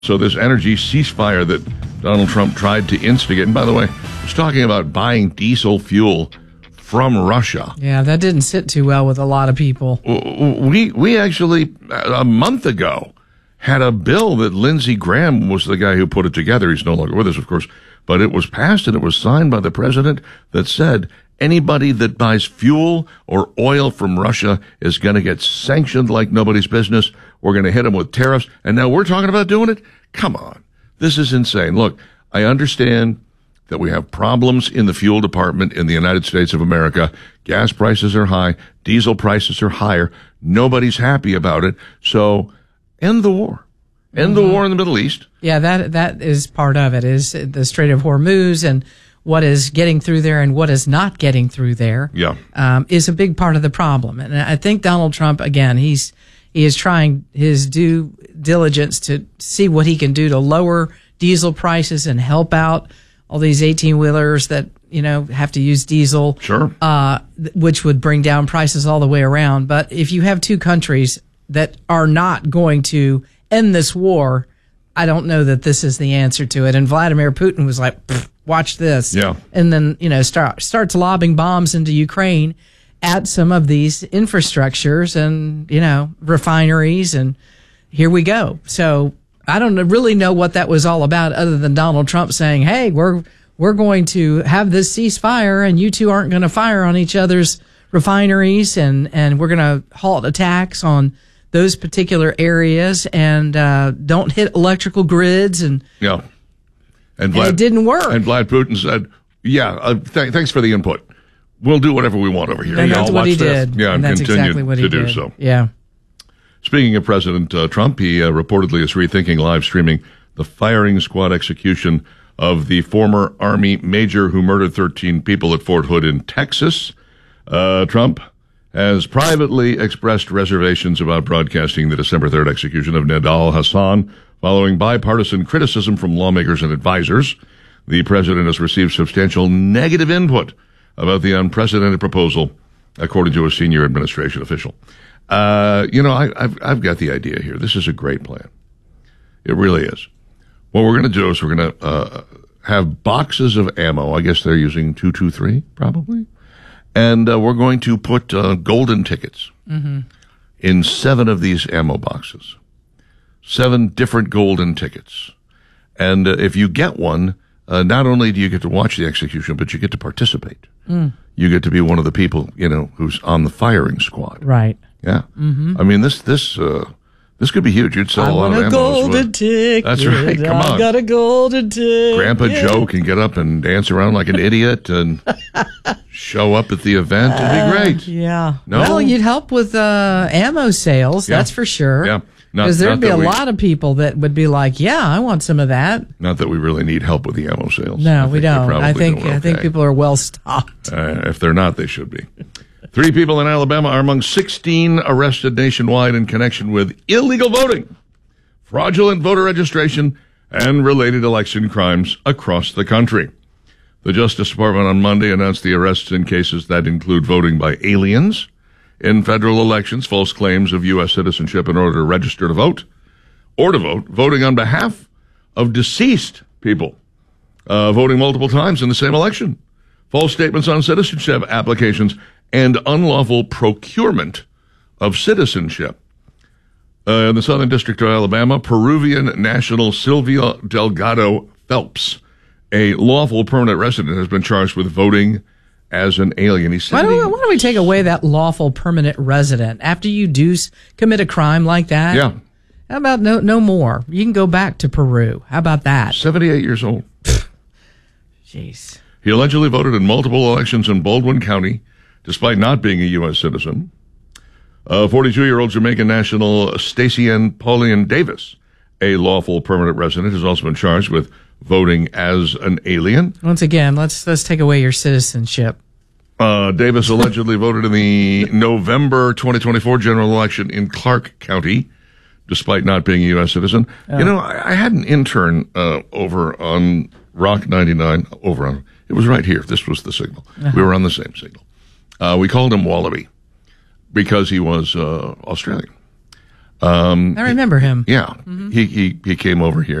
So this energy ceasefire that Donald Trump tried to instigate, and by the way, he's talking about buying diesel fuel from Russia. Yeah, that didn't sit too well with a lot of people. We actually, a month ago, had a bill that Lindsey Graham was the guy who put it together. He's no longer with us, of course, but it was passed and it was signed by the president that said anybody that buys fuel or oil from Russia is going to get sanctioned like nobody's business. We're going to hit them with tariffs. And now we're talking about doing it? Come on. This is insane. Look, I understand that we have problems in the fuel department in the United States of America. Gas prices are high. Diesel prices are higher. Nobody's happy about it. So end the war. End the war in the Middle East. Yeah, that is part of it, is the Strait of Hormuz and what is getting through there and what is not getting through there. Yeah. Is a big part of the problem. And I think Donald Trump, again, he is trying his due diligence to see what he can do to lower diesel prices and help out all these 18-wheelers that, have to use diesel. Sure. Which would bring down prices all the way around. But if you have two countries that are not going to end this war, I don't know that this is the answer to it. And Vladimir Putin was like, watch this. Yeah. And then, starts lobbing bombs into Ukraine at some of these infrastructures and, refineries, and here we go. So I don't really know what that was all about, other than Donald Trump saying, hey, we're going to have this ceasefire and you two aren't going to fire on each other's refineries, and we're going to halt attacks on those particular areas and don't hit electrical grids. And yeah. And it didn't work. And Vlad Putin said, thanks for the input. We'll do whatever we want over here. And that's what he did. Yeah, and that's continue exactly what he to did. do so. Yeah. Speaking of President Trump, he reportedly is rethinking live streaming the firing squad execution of the former Army major who murdered 13 people at Fort Hood in Texas. Trump has privately expressed reservations about broadcasting the December 3rd execution of Nidal Hasan following bipartisan criticism from lawmakers and advisors. The president has received substantial negative input about the unprecedented proposal, according to a senior administration official. I've got the idea here. This is a great plan. It really is. What we're going to do is we're going to have boxes of ammo. I guess they're using 223, probably. And we're going to put golden tickets in 7 of these ammo boxes. 7 different golden tickets. And if you get one, not only do you get to watch the execution, but you get to participate. You get to be one of the people, who's on the firing squad. Right. Yeah. I mean, this could be huge. You'd sell a lot of ammo. I want a golden ticket. That's right. Come on. I got a golden ticket. Grandpa Joe can get up and dance around like an idiot and show up at the event. It'd be great. Yeah. No? Well, you'd help with ammo sales. Yeah. That's for sure. Yeah. Because there'd be a lot of people that would be like, yeah, I want some of that. Not that we really need help with the ammo sales. No, we don't. I think people are well stocked. If they're not, they should be. 3 people in Alabama are among 16 arrested nationwide in connection with illegal voting, fraudulent voter registration, and related election crimes across the country. The Justice Department on Monday announced the arrests in cases that include voting by aliens in federal elections, false claims of U.S. citizenship in order to register to vote, or to vote, voting on behalf of deceased people, voting multiple times in the same election, false statements on citizenship applications, and unlawful procurement of citizenship. In the Southern District of Alabama, Peruvian national Sylvia Delgado Phelps, a lawful permanent resident, has been charged with voting as an alien. Why don't we take away that lawful permanent resident after you do commit a crime like that? Yeah. How about no more? You can go back to Peru. How about that? 78 years old. Jeez. He allegedly voted in multiple elections in Baldwin County, despite not being a U.S. citizen. 42-year-old Jamaican national Stacey Ann Pauline Davis, a lawful permanent resident, has also been charged with voting as an alien. Once again, let's take away your citizenship. Davis allegedly voted in the November 2024 general election in Clark County, despite not being a U.S. citizen. Oh. I had an intern over on Rock 99, it was right here. This was the signal. Uh-huh. We were on the same signal. We called him Wallaby because he was Australian. I remember him. Yeah, he came over here.